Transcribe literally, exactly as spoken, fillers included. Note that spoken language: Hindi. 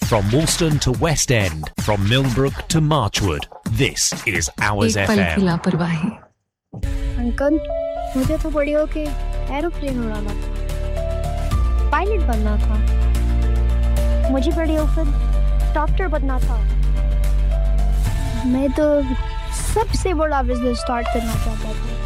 From Woolston to West End, from Millbrook to Marchwood, this is Hours एक पल F की M. लापरवाही। अंकल, मुझे तो बड़ी होके एरोप्लेन उड़ाना था, पायलट बनना था। मुझे बड़ी होकर डॉक्टर बनना था। मैं तो सबसे बड़ा बिजनेस स्टार्ट करना चाहता था।